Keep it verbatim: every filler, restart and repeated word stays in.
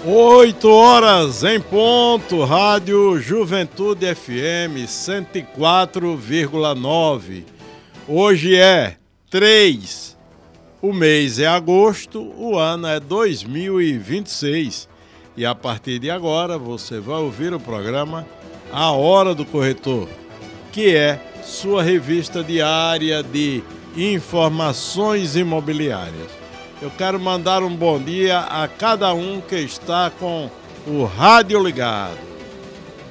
Oito horas em ponto, Rádio Juventude F M cento e quatro vírgula nove. Hoje é três, o mês é agosto, o ano é dois mil e vinte e seis. E a partir de agora você vai ouvir o programa A Hora do Corretor, que é sua revista diária de informações imobiliárias. Eu quero mandar um bom dia a cada um que está com o rádio ligado.